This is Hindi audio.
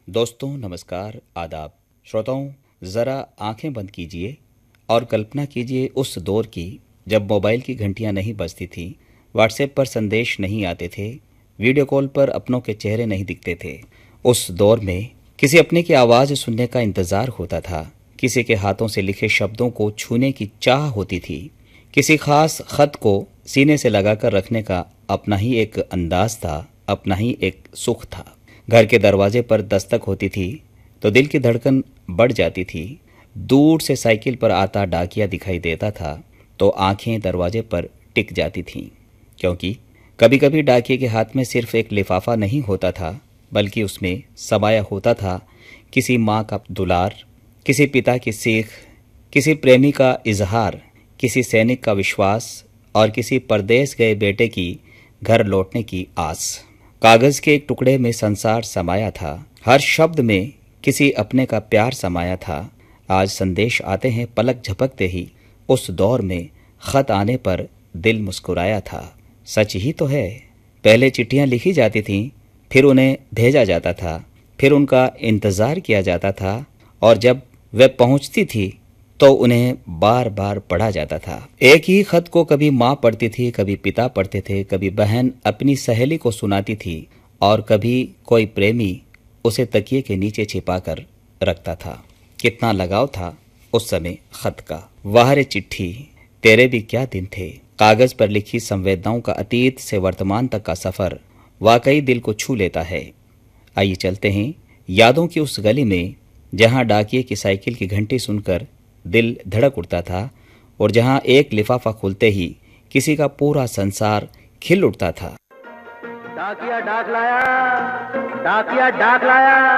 दोस्तों नमस्कार, आदाब। श्रोताओं, ज़रा आंखें बंद कीजिए और कल्पना कीजिए उस दौर की जब मोबाइल की घंटियां नहीं बजती थीं, व्हाट्सएप पर संदेश नहीं आते थे, वीडियो कॉल पर अपनों के चेहरे नहीं दिखते थे। उस दौर में किसी अपने की आवाज़ सुनने का इंतज़ार होता था, किसी के हाथों से लिखे शब्दों को छूने की चाह होती थी, किसी खास खत को सीने से लगाकर रखने का अपना ही एक अंदाज था, अपना ही एक सुख था। घर के दरवाजे पर दस्तक होती थी तो दिल की धड़कन बढ़ जाती थी। दूर से साइकिल पर आता डाकिया दिखाई देता था तो आंखें दरवाजे पर टिक जाती थीं, क्योंकि कभी कभी डाकिये के हाथ में सिर्फ एक लिफाफा नहीं होता था, बल्कि उसमें समाया होता था किसी माँ का दुलार, किसी पिता की सीख, किसी प्रेमी का इजहार, किसी सैनिक का विश्वास और किसी परदेश गए बेटे की घर लौटने की आस। कागज के एक टुकड़े में संसार समाया था, हर शब्द में किसी अपने का प्यार समाया था। आज संदेश आते हैं पलक झपकते ही, उस दौर में खत आने पर दिल मुस्कुराया था। सच ही तो है, पहले चिट्ठियां लिखी जाती थीं, फिर उन्हें भेजा जाता था, फिर उनका इंतजार किया जाता था और जब वे पहुंचती थी तो उन्हें बार बार पढ़ा जाता था। एक ही खत को कभी माँ पढ़ती थी, कभी पिता पढ़ते थे, कभी बहन अपनी सहेली को सुनाती थी और कभी कोई प्रेमी उसे तकिए के नीचे छिपाकर रखता था। कितना लगाव था उस समय खत का। वाह रे चिट्ठी, तेरे भी क्या दिन थे। कागज पर लिखी संवेदनाओं का अतीत से वर्तमान तक का सफर वाकई दिल को छू लेता है। आइए चलते हैं यादों की उस गली में जहां डाकिये की साइकिल की घंटी सुनकर दिल धड़क उठता था और जहां एक लिफाफा खुलते ही किसी का पूरा संसार खिल उठता था। डाकिया डाक लाया, डाकिया डाक लाया।